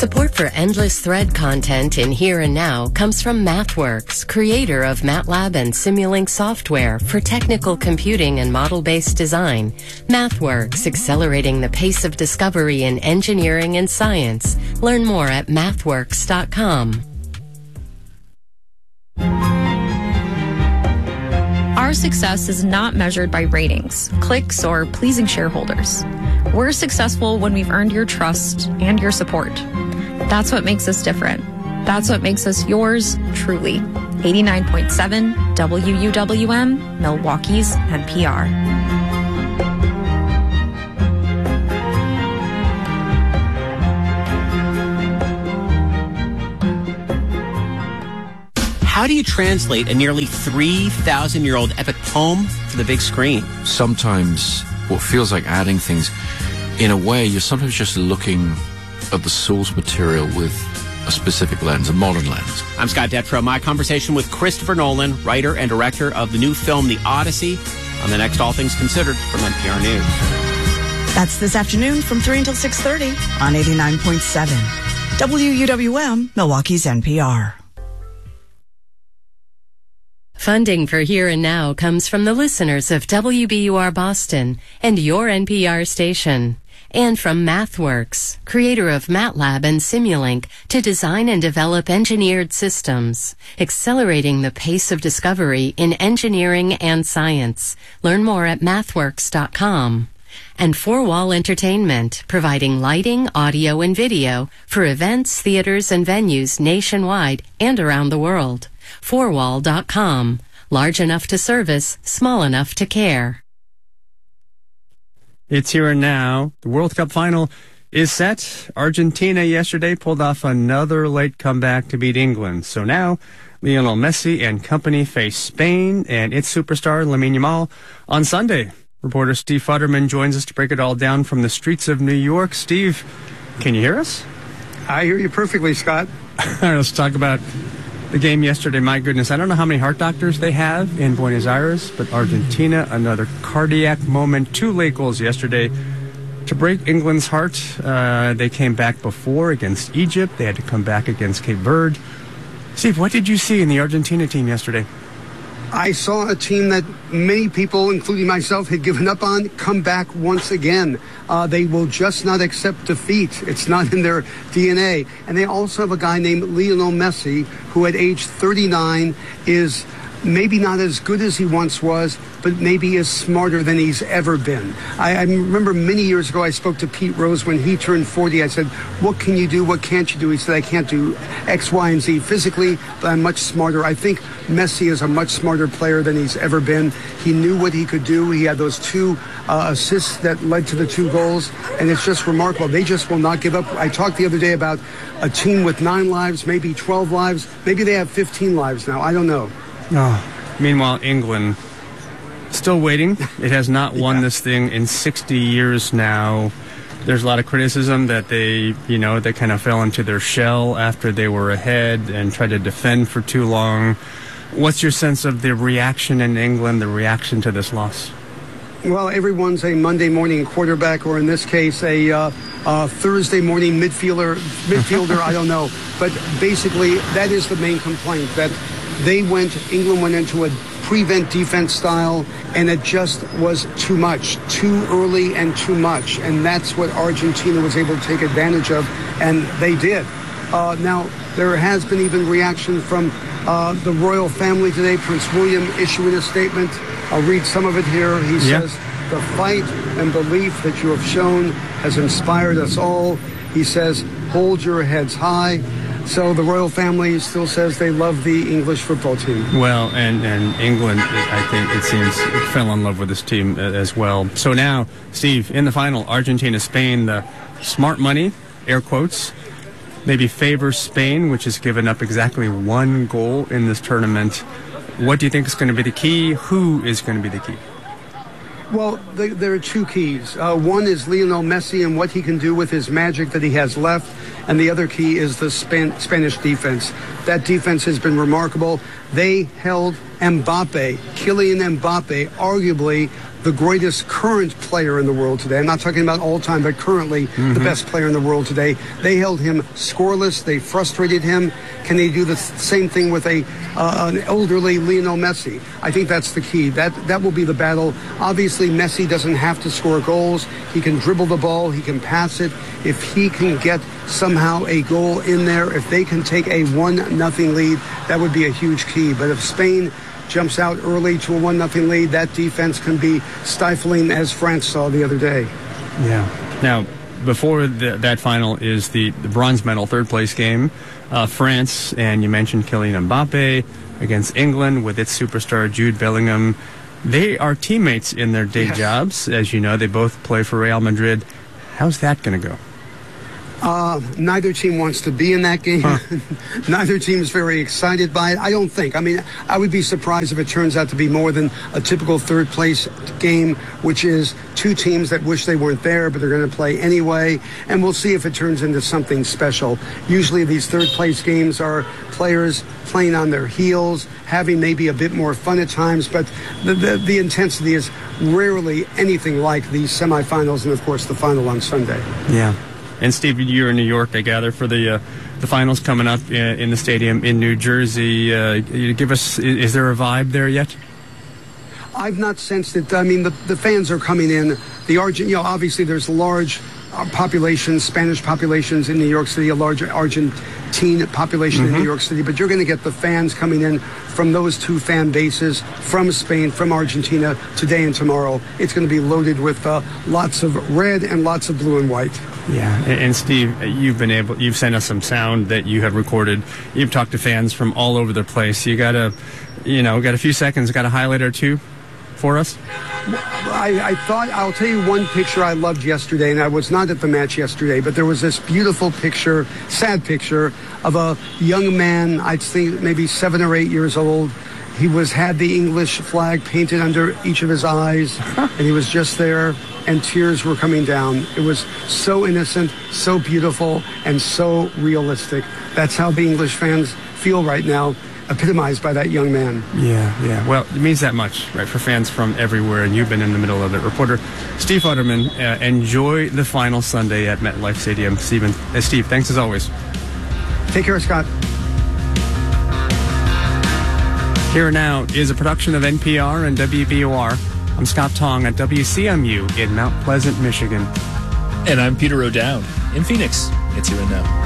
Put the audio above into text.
Support for Endless Thread content in Here and Now comes from MathWorks, creator of MATLAB and Simulink software for technical computing and model-based design. MathWorks, accelerating the pace of discovery in engineering and science. Learn more at mathworks.com. Our success is not measured by ratings, clicks, or pleasing shareholders. We're successful when we've earned your trust and your support. That's what makes us different. That's what makes us yours truly. 89.7 WUWM, Milwaukee's NPR. How do you translate a nearly 3,000-year-old epic poem to the big screen? Sometimes what feels like adding things, in a way, you're sometimes just looking at the source material with a specific lens, a modern lens. I'm Scott Detrow. My conversation with Christopher Nolan, writer and director of the new film The Odyssey, on the next All Things Considered from NPR News. That's this afternoon from 3 until 6:30 on 89.7 WUWM, Milwaukee's NPR. Funding for Here and Now comes from the listeners of WBUR Boston and your NPR station, and from MathWorks, creator of MATLAB and Simulink, to design and develop engineered systems, accelerating the pace of discovery in engineering and science. Learn more at mathworks.com. And Four Wall Entertainment, providing lighting, audio, and video for events, theaters, and venues nationwide and around the world. Fourwall.com. Large enough to service, small enough to care. It's Here and Now. The World Cup final is set. Argentina yesterday pulled off another late comeback to beat England. So now Lionel Messi and company face Spain and its superstar Lamine Yamal on Sunday. Reporter Steve Futterman joins us to break it all down from the streets of New York. Steve, can you hear us? I hear you perfectly, Scott. All right, let's talk about the game yesterday. My goodness, I don't know how many heart doctors they have in Buenos Aires, but Argentina, another cardiac moment. 2 late goals yesterday to break England's heart. They came back before against Egypt. They had to come back against Cape Verde. Steve, what did you see in the Argentina team yesterday? I saw a team that many people, including myself, had given up on, come back once again. They will just not accept defeat. It's not in their DNA. And they also have a guy named Lionel Messi, who at age 39 is maybe not as good as he once was, but maybe is smarter than he's ever been. I remember many years ago I spoke to Pete Rose when he turned 40. I said, what can you do? What can't you do? He said, I can't do X, Y, and Z physically, but I'm much smarter. I think Messi is a much smarter player than he's ever been. He knew what he could do. He had those 2 assists that led to the 2 goals, and it's just remarkable. They just will not give up. I talked the other day about a team with 9 lives, maybe 12 lives. Maybe they have 15 lives now. I don't know. Oh, meanwhile, England still waiting. It has not won this thing in 60 years now. There's a lot of criticism that they kind of fell into their shell after they were ahead and tried to defend for too long. What's your sense of the reaction in England, the reaction to this loss? Well, everyone's a Monday morning quarterback, or in this case, a Thursday morning midfielder, I don't know. But basically, that is the main complaint, that England went into a prevent defense style, and it just was too much, too early and too much. And that's what Argentina was able to take advantage of, and they did. Now, there has been even reaction from the royal family today. Prince William issuing a statement. I'll read some of it here. He says, the fight and belief that you have shown has inspired us all. He says, hold your heads high. So the royal family still says they love the English football team. Well, and England, I think it seems, fell in love with this team as well. So now, Steve, in the final, Argentina-Spain, the smart money, air quotes, maybe favors Spain, which has given up exactly 1 goal in this tournament. What do you think is going to be the key? Who is going to be the key? Well, there are 2 keys. One is Lionel Messi and what he can do with his magic that he has left. And the other key is the Spanish defense. That defense has been remarkable. They held Kylian Mbappe, arguably the greatest current player in the world today. I'm not talking about all time, but currently the best player in the world today. They held him scoreless. They frustrated him. Can they do the same thing with an elderly Lionel Messi? I think that's the key. That will be the battle. Obviously, Messi doesn't have to score goals. He can dribble the ball. He can pass it. If he can get somehow a goal in there, if they can take a 1-0 lead, that would be a huge key. But if Spain jumps out early to a 1-0 lead, that defense can be stifling, as France saw the other day. Yeah. Now, before that final is the bronze medal third place game. France, and you mentioned Kylian Mbappe against England with its superstar Jude Bellingham. They are teammates in their day jobs. As you know, they both play for Real Madrid. How's that going to go? Neither team wants to be in that game. Neither team is very excited by it. I don't think. I mean, I would be surprised if it turns out to be more than a typical third place game, which is two teams that wish they weren't there, but they're going to play anyway. And we'll see if it turns into something special. Usually these third place games are players playing on their heels, having maybe a bit more fun at times, but the intensity is rarely anything like these semifinals and, of course, the final on Sunday. Yeah. And Steve, you're in New York, I gather, for the finals coming up in the stadium in New Jersey. Give us, is there a vibe there yet? I've not sensed it. I mean, the fans are coming in. Obviously there's large populations, Spanish populations in New York City, a large Argentine population in New York City, but you're going to get the fans coming in from those two fan bases, from Spain, from Argentina, today and tomorrow. It's going to be loaded with lots of red and lots of blue and white. Yeah, and Steve, you've sent us some sound that you have recorded. You've talked to fans from all over the place. You got a few seconds, got a highlight or two for us? I thought, I'll tell you one picture I loved yesterday, and I was not at the match yesterday, but there was this beautiful picture, sad picture, of a young man, I'd think maybe 7 or 8 years old. He had the English flag painted under each of his eyes, and he was just there, and tears were coming down. It was so innocent, so beautiful, and so realistic. That's how the English fans feel right now, epitomized by that young man. Yeah. Well, it means that much, right, for fans from everywhere, and you've been in the middle of it. Reporter Steve Futterman, enjoy the final Sunday at MetLife Stadium. Steve, thanks as always. Take care, Scott. Here and Now is a production of NPR and WBUR. I'm Scott Tong at WCMU in Mount Pleasant, Michigan. And I'm Peter O'Dowd in Phoenix. It's Here and Now.